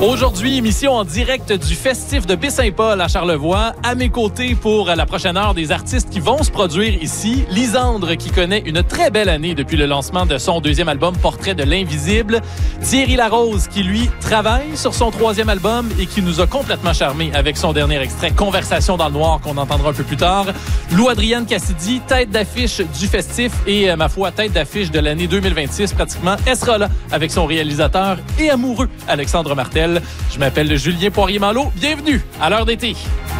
Aujourd'hui, émission en direct du Festif de Baie-Saint-Paul à Charlevoix. À mes côtés pour la prochaine heure, des artistes qui vont se produire ici. Lisandre, qui connaît une très belle année depuis le lancement de son deuxième album, Portrait de l'invisible. Thierry Larose, qui lui travaille sur son troisième album et qui nous a complètement charmés avec son dernier extrait, Conversation dans le noir, qu'on entendra un peu plus tard. Lou-Adrienne Cassidy, tête d'affiche du Festif et, ma foi, tête d'affiche de l'année 2026 pratiquement. Elle sera là avec son réalisateur et amoureux, Alexandre Martel. Je m'appelle Julien Poirier-Malo. Bienvenue à l'heure d'été.